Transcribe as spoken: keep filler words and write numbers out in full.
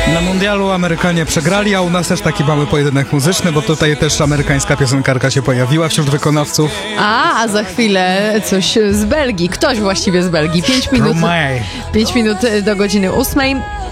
Na mundialu Amerykanie przegrali, a u nas też taki mały pojedynek muzyczny, bo tutaj też amerykańska piosenkarka się pojawiła wśród wykonawców. A, a za chwilę coś z Belgii. Ktoś właściwie z Belgii. Pięć minut, pięć minut do godziny ósmej.